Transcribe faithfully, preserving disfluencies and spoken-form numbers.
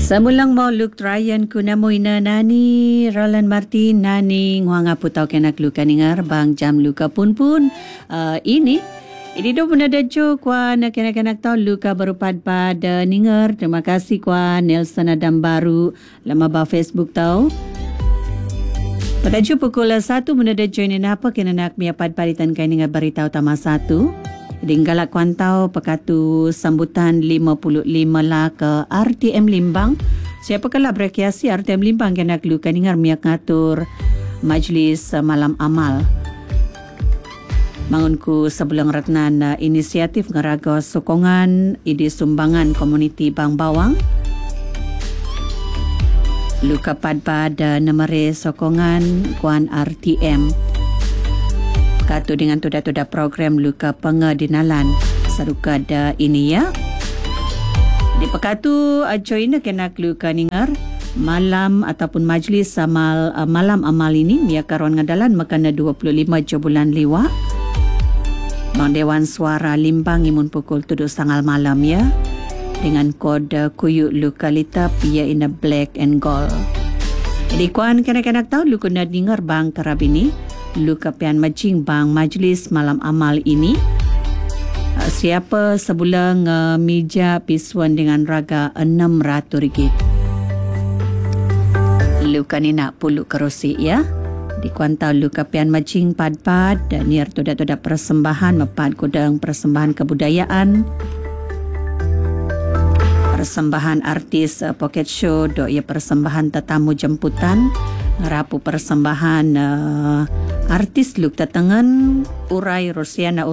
Samulang mo Luke Ryan kunamoy na nani Roland Martin nani nguanga putaw kenak luka ningar bang jam luka pun pun uh, ini ini do pun ada jo kwa nak kenak-kenak tau luka baru pad-pad uh, ningar. Terima kasih kwa Nelson Adam baru lama ba Facebook tau. Pada jo pukul satu pun ada jo ini apa kena nak mia pad-paditan kai ningar beritahu tama satu. Dinggalak kuantau pekatu sambutan lima puluh lima lah ke R T M Limbang. Siapa kala berkiasi R T M Limbang kena kelukan dengar miak ngatur majlis malam amal. Mangunku sebelang ratnan inisiatif ngeraga sokongan ide sumbangan komuniti Bang Bawang. Luka padpad nemere sokongan kuan R T M. Katu dengan tuda-tuda program luka pengedinalan saruka ada ini ya. Di pekatu join kena luka ningar malam ataupun majlis amal malam amal ini mia karon ngadalan makana dua puluh lima je bulan liwa. Bang Dewan Suara Limbang imun pukul tujuh sangal malam ya. Dengan kode kuyuk luka litap ia in a black and gold. Jadi kuan kena-kena tahu luka nak dengar bang karabini. Luka pian macing bang majlis malam amal ini. Siapa sebulan uh, meja pisuan dengan raga enam ratus ringgit. Luka ni nak puluh kerusi ya. Di kuantau luka pian macing pad-pad dan niar tuda-tuda persembahan mepad kudang persembahan kebudayaan. Persembahan artis uh, pocket show do ia persembahan tetamu jemputan. Ngerapu persembahan uh, artis Luk Tatangan Urai Rosiana